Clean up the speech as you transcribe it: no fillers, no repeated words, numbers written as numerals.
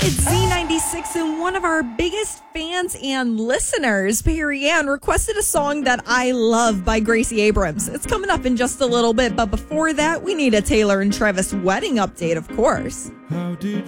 It's Z96, and one of our biggest fans and listeners, Perry Ann, requested a song that I love by Gracie Abrams. It's coming up in just a little bit, but before that, we need a Taylor and Travis wedding update, of course. How did